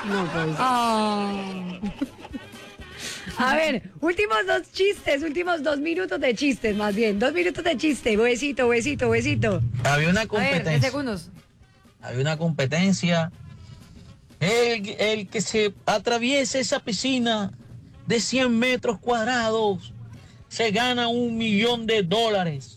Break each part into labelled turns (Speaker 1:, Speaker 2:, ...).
Speaker 1: No, pues.
Speaker 2: Ah.
Speaker 1: A ver, últimos 2 minutos de chistes, más bien. 2 minutos de chiste. Huesito.
Speaker 3: Había una
Speaker 2: A ver, 10
Speaker 3: competencia.
Speaker 2: segundos.
Speaker 3: Había una competencia. El que se atraviese esa piscina de 100 metros cuadrados se gana $1.000.000.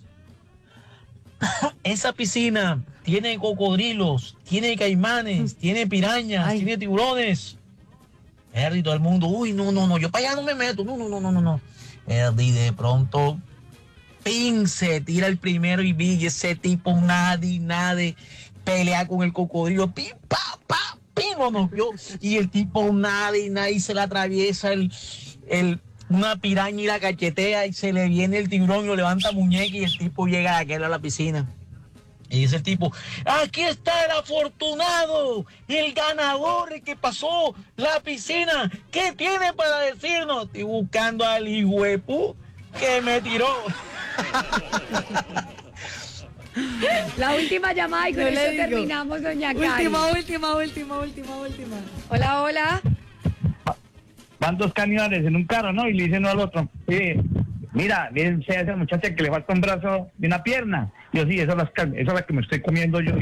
Speaker 3: Esa piscina tiene cocodrilos, tiene caimanes, tiene pirañas,
Speaker 2: Ay.
Speaker 3: tiene tiburones. Y todo el mundo, uy, no, yo para allá no me meto, no. Y de pronto, pin, se tira el primero y vi ese tipo nadie, pelea con el cocodrilo, pin, pa, pin, no, y el tipo nadie, se le atraviesa una piraña y la cachetea y se le viene el tiburón y lo levanta muñeca y el tipo llega a la piscina. Y dice el tipo, aquí está el afortunado, el ganador, el que pasó la piscina. ¿Qué tiene para decirnos? Estoy buscando al hijuepú que me tiró.
Speaker 1: La última llamada y con
Speaker 2: Yo
Speaker 1: eso
Speaker 2: le digo.
Speaker 1: terminamos, doña Cari.
Speaker 2: Última.
Speaker 1: Hola.
Speaker 4: Van dos cañones en un carro, ¿no? Y le dicen uno al otro, mira, a esa muchacha que le falta un brazo y una pierna. Yo, sí, esa es la que me estoy comiendo yo.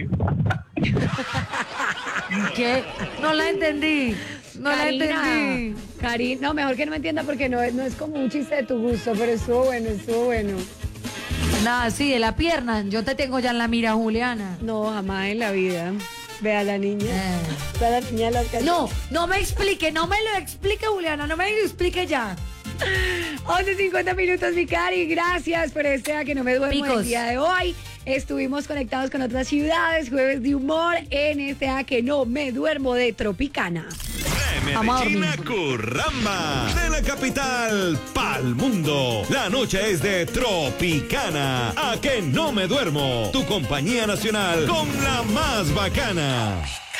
Speaker 2: ¿Qué? No la entendí.
Speaker 1: Karina, no, mejor que no me entienda porque no es como un chiste de tu gusto, pero estuvo bueno.
Speaker 2: Nada, sí, de la pierna. Yo te tengo ya en la mira, Juliana.
Speaker 1: No, jamás en la vida. Ve a la niña. Ve a la niña de las cachetas.
Speaker 2: No me lo explique, Juliana, no me lo explique ya.
Speaker 1: 11:50 minutos, mi Cari. Gracias por A que no me duermo
Speaker 2: Picos.
Speaker 1: el día de hoy. Estuvimos conectados con otras ciudades, jueves de humor en A que no me duermo de Tropicana.
Speaker 5: De
Speaker 2: Vamos a
Speaker 5: Medellín a
Speaker 2: dormir.
Speaker 5: Curramba, de la capital pa'l mundo. La noche es de Tropicana. A que no me duermo. Tu compañía nacional con la más bacana.